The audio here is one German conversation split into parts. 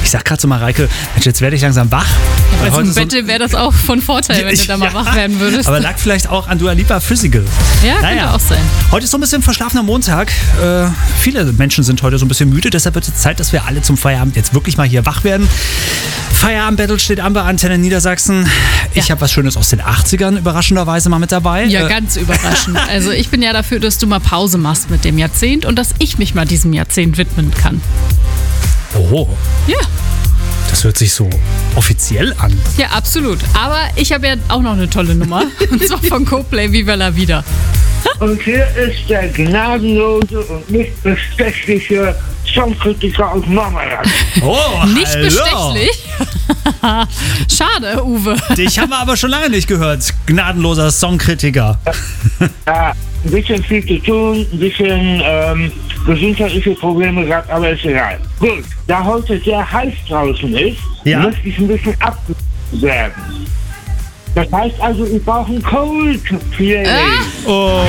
Ich sag gerade zu Mareike, Mensch, jetzt werde ich langsam wach. Ja, bei so einem Bett wäre das auch von Vorteil, wenn du da mal wach werden würdest. Aber lag vielleicht auch an Dua Lipa Physical. Ja, könnte auch sein. Heute ist so ein bisschen verschlafener Montag. Viele Menschen sind heute so ein bisschen müde, deshalb wird es Zeit, dass wir alle zum Feierabend jetzt wirklich mal hier wach werden. Feierabend-Battle steht an bei Antenne Niedersachsen. Ich habe was Schönes aus den 80ern überraschenderweise mal mit dabei. Ja, ganz überraschend. Also ich bin ja dafür, dass du mal Pause machst mit dem Jahrzehnt und dass ich mich mal diesem Jahrzehnt widmen kann. Oh. Ja. Das hört sich so offiziell an. Ja, absolut. Aber ich habe ja auch noch eine tolle Nummer. Und zwar von Coldplay, Viva la Vida. Und hier ist der gnadenlose und nicht bestechliche Songkritiker aus Marmarath. Oh, nicht hallo. bestechlich? Schade, Uwe. Dich haben wir aber schon lange nicht gehört. Gnadenloser Songkritiker. Ja, ein bisschen viel zu tun, ein bisschen gesundheitliche Probleme gehabt, aber ist egal. Gut, da heute sehr heiß draußen ist, möchte ich ein bisschen abgekühlt werden. Das heißt also, ich brauche ein Coldplay. Oh.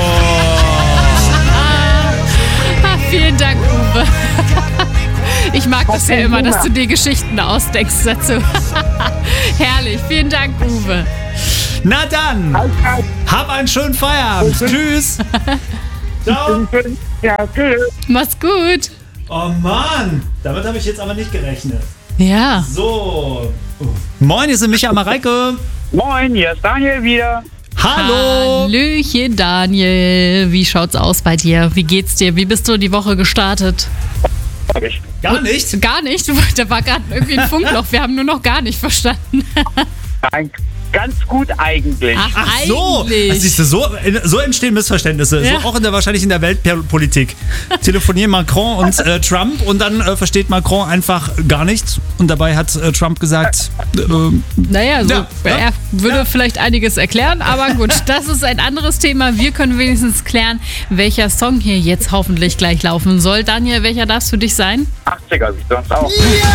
Vielen Dank, Uwe. Ich mag das ja immer, dass du dir Geschichten ausdenkst dazu. Herrlich, vielen Dank, Uwe. Na dann, hab einen schönen Feierabend. Tschüss. Ciao. Ja, tschüss. Mach's gut. Oh Mann, damit habe ich jetzt aber nicht gerechnet. Ja. So. Moin, hier sind Micha und Mareike. Moin, hier ist Daniel wieder. Hallo. Hallöchen, Daniel. Wie schaut's aus bei dir? Wie geht's dir? Wie bist du die Woche gestartet? Gar nicht? Gar nicht? Da war gerade irgendwie ein Funkloch. Wir haben nur noch gar nicht verstanden. Nein, ganz gut eigentlich. Ach so, eigentlich. siehst du, so entstehen Missverständnisse. Ja. So auch wahrscheinlich in der Weltpolitik. Telefonieren Macron und Trump und dann versteht Macron einfach gar nichts. Und dabei hat Trump gesagt, Naja, so, ja, er würde vielleicht einiges erklären, aber gut, das ist ein anderes Thema. Wir können wenigstens klären, welcher Song hier jetzt hoffentlich gleich laufen soll. Daniel, welcher darf es für dich sein? 80er, wie sonst auch.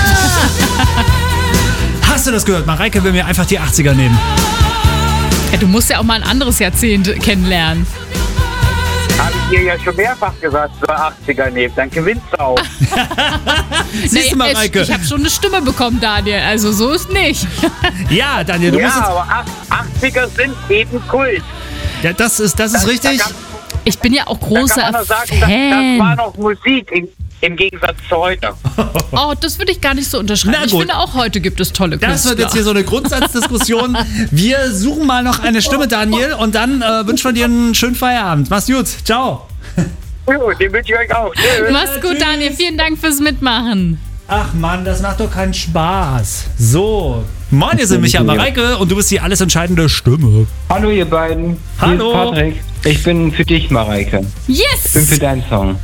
hast du das gehört? Mareike will mir einfach die 80er nehmen. Ja, du musst ja auch mal ein anderes Jahrzehnt kennenlernen. Habe ich dir ja schon mehrfach gesagt, so 80er nehmen, dann gewinnst du auch. Siehst du, Mareike? Ich habe schon eine Stimme bekommen, Daniel, also so ist nicht. Ja, Daniel, du musst Ja, jetzt... aber 80er sind eben Kult. Ja, das ist richtig. Ich bin ja auch großer Da kann man sagen, Fan. das war noch Musik im Gegensatz zu heute. Oh, das würde ich gar nicht so unterschreiben. Na Ich gut. finde auch heute gibt es tolle Künstler. Das wird jetzt hier so eine Grundsatzdiskussion. Wir suchen mal noch eine Stimme, Daniel, und dann wünschen wir dir einen schönen Feierabend. Mach's gut. Ciao. Jo, den wünsche ich euch auch. Tschüss. Mach's gut, Daniel. Vielen Dank fürs Mitmachen. Ach Mann, das macht doch keinen Spaß. So. Moin, hier sind Micha und Mareike und du bist die alles entscheidende Stimme. Hallo ihr beiden. Hallo. Hier ist Patrick. Ich bin für dich, Mareike. Ich bin für Yes! deinen Song.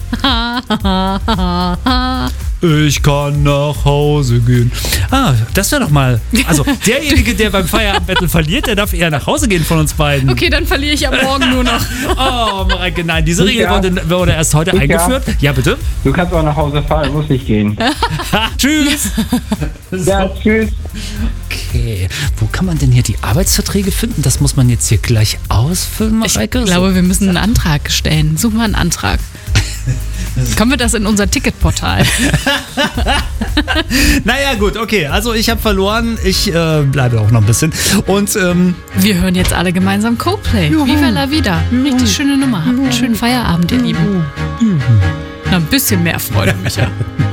Ich kann nach Hause gehen. Ah, das wäre doch mal... Also, derjenige, der beim Feierabend-Battle verliert, der darf eher nach Hause gehen von uns beiden. Okay, dann verliere ich am Morgen nur noch. Oh, Mareike, nein, diese Regel Ja. wurde erst heute Ja. eingeführt. Ja, bitte. Du kannst auch nach Hause fahren, muss nicht gehen. Tschüss. Ja, tschüss. Okay, wo kann man denn hier die Arbeitsverträge finden? Das muss man jetzt hier gleich ausfüllen, Ich Mareike. glaube, wir müssen einen Antrag stellen. Such mal einen Antrag. Kommen wir das in unser Ticketportal? Naja, gut, okay. Also ich habe verloren. Ich bleibe auch noch ein bisschen. Und Wir hören jetzt alle gemeinsam Coldplay. Viva la Vida. Richtig schöne Nummer. Habt einen schönen Feierabend, ihr Lieben. Na, ein bisschen mehr Freude, Micha.